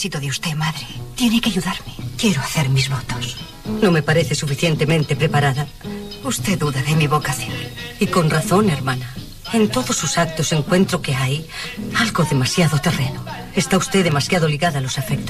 necesito de usted, madre. Tiene que ayudarme. Quiero hacer mis votos. No me parece suficientemente preparada. Usted duda de mi vocación. Y con razón, hermana. En todos sus actos encuentro que hay algo demasiado terreno. Está usted demasiado ligada a los afectos